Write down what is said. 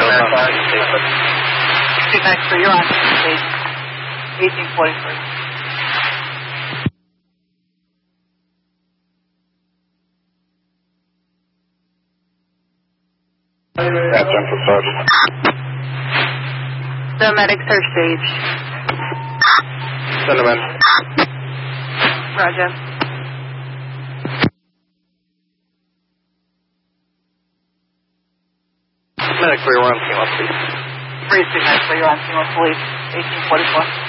American. 69, so you're on stage 1843. That's Central Sergeant. The medics are staged. Send them in. Roger. Medic 3, we're on team up, please. 369, so you're on team of police 1844.